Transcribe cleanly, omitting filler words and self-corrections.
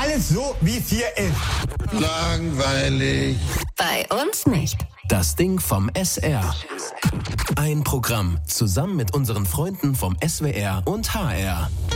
alles so, wie es hier ist. Langweilig. Bei uns nicht. Das Ding vom SR. Ein Programm zusammen mit unseren Freunden vom SWR und HR.